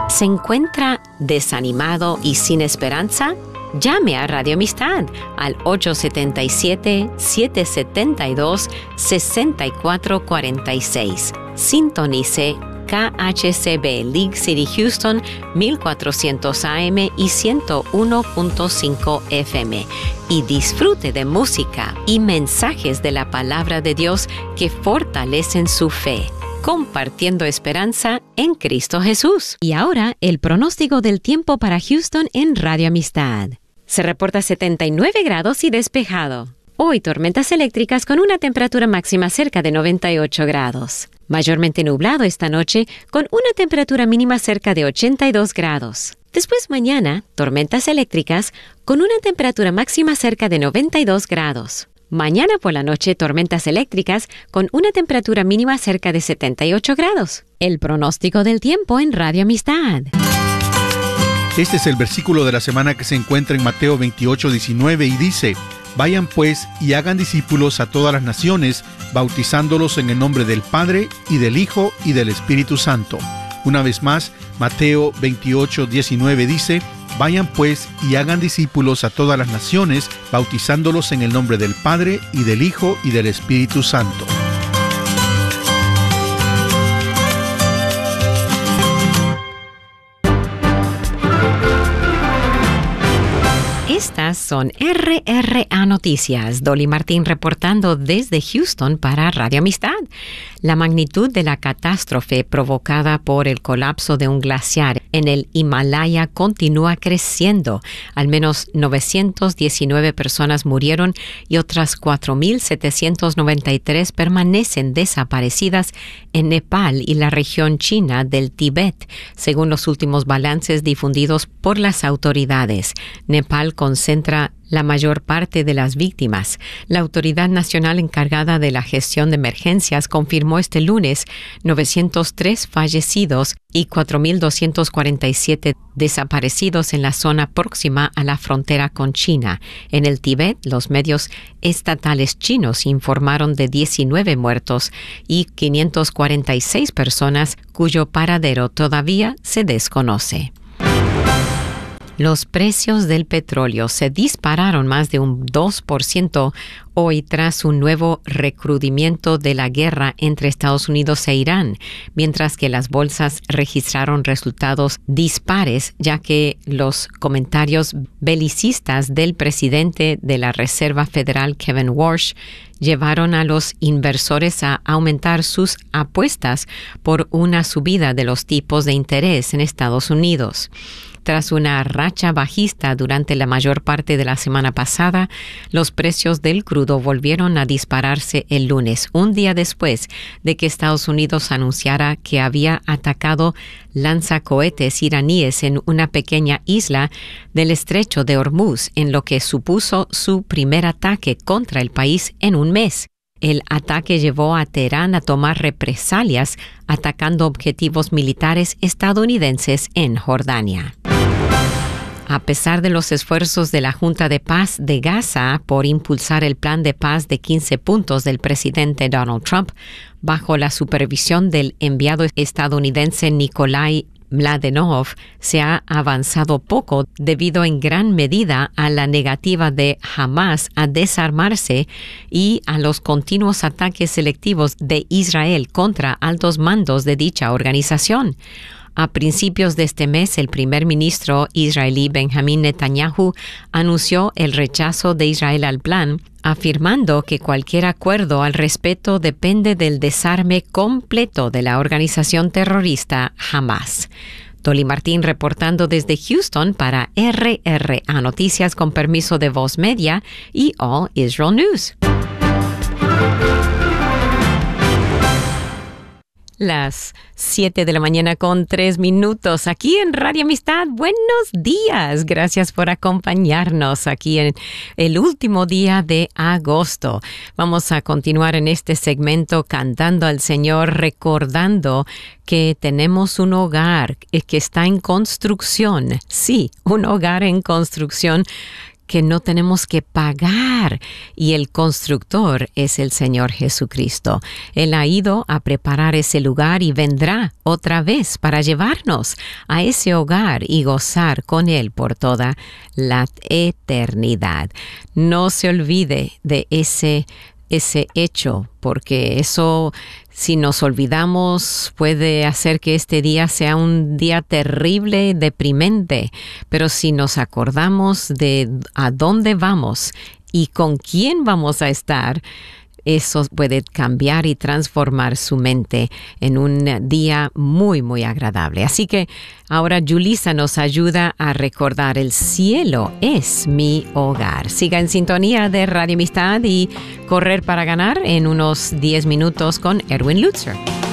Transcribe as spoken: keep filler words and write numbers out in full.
¿Se encuentra desanimado y sin esperanza? Llame a Radio Amistad al ocho siete siete, siete siete dos, seis cuatro cuatro seis. Sintonice K H C B League City Houston mil cuatrocientos A M y ciento uno punto cinco F M y disfrute de música y mensajes de la palabra de Dios que fortalecen su fe, compartiendo esperanza en Cristo Jesús. Y ahora, el pronóstico del tiempo para Houston en Radio Amistad. Se reporta setenta y nueve grados y despejado. Hoy, tormentas eléctricas con una temperatura máxima cerca de noventa y ocho grados. Mayormente nublado esta noche con una temperatura mínima cerca de ochenta y dos grados. Después mañana, tormentas eléctricas con una temperatura máxima cerca de noventa y dos grados. Mañana por la noche, tormentas eléctricas con una temperatura mínima cerca de setenta y ocho grados. El pronóstico del tiempo en Radio Amistad. Este es el versículo de la semana que se encuentra en Mateo veintiocho, diecinueve y dice: Vayan pues y hagan discípulos a todas las naciones, bautizándolos en el nombre del Padre, y del Hijo, y del Espíritu Santo. Una vez más, Mateo veintiocho, diecinueve dice: Vayan pues y hagan discípulos a todas las naciones, bautizándolos en el nombre del Padre, y del Hijo, y del Espíritu Santo. Estas son R R A Noticias. Dolly Martín reportando desde Houston para Radio Amistad. La magnitud de la catástrofe provocada por el colapso de un glaciar en el Himalaya continúa creciendo. Al menos novecientas diecinueve personas murieron y otras cuatro mil setecientas noventa y tres permanecen desaparecidas en Nepal y la región china del Tíbet, según los últimos balances difundidos por las autoridades. Nepal concentra la mayor parte de las víctimas. La Autoridad Nacional encargada de la gestión de emergencias confirmó este lunes novecientos tres fallecidos y cuatro mil doscientos cuarenta y siete desaparecidos en la zona próxima a la frontera con China. En el Tíbet, los medios estatales chinos informaron de diecinueve muertos y quinientas cuarenta y seis personas cuyo paradero todavía se desconoce. Los precios del petróleo se dispararon más de un dos por ciento hoy tras un nuevo recrudimiento de la guerra entre Estados Unidos e Irán, mientras que las bolsas registraron resultados dispares, ya que los comentarios belicistas del presidente de la Reserva Federal, Kevin Warsh, llevaron a los inversores a aumentar sus apuestas por una subida de los tipos de interés en Estados Unidos. Tras una racha bajista durante la mayor parte de la semana pasada, los precios del crudo volvieron a dispararse el lunes, un día después de que Estados Unidos anunciara que había atacado lanzacohetes iraníes en una pequeña isla del estrecho de Hormuz, en lo que supuso su primer ataque contra el país en un mes. El ataque llevó a Teherán a tomar represalias, atacando objetivos militares estadounidenses en Jordania. A pesar de los esfuerzos de la Junta de Paz de Gaza por impulsar el plan de paz de quince puntos del presidente Donald Trump, bajo la supervisión del enviado estadounidense Nikolai Mladenov, se ha avanzado poco debido en gran medida a la negativa de Hamas a desarmarse y a los continuos ataques selectivos de Israel contra altos mandos de dicha organización. A principios de este mes, el primer ministro israelí Benjamín Netanyahu anunció el rechazo de Israel al plan, afirmando que cualquier acuerdo al respecto depende del desarme completo de la organización terrorista Hamas. Dolly Martín reportando desde Houston para R R A Noticias con permiso de Voz Media y All Israel News. Las siete de la mañana con tres minutos aquí en Radio Amistad. Buenos días. Gracias por acompañarnos aquí en el último día de agosto. Vamos a continuar en este segmento cantando al Señor, recordando que tenemos un hogar que está en construcción. Sí, un hogar en construcción que no tenemos que pagar y el constructor es el Señor Jesucristo. Él ha ido a preparar ese lugar y vendrá otra vez para llevarnos a ese hogar y gozar con Él por toda la eternidad. No se olvide de ese ese hecho, porque eso, si nos olvidamos, puede hacer que este día sea un día terrible, deprimente, pero si nos acordamos de a dónde vamos y con quién vamos a estar, eso puede cambiar y transformar su mente en un día muy, muy agradable. Así que ahora Yulisa nos ayuda a recordar: el cielo es mi hogar. Siga en sintonía de Radio Amistad y Correr para Ganar en unos diez minutos con Erwin Lutzer.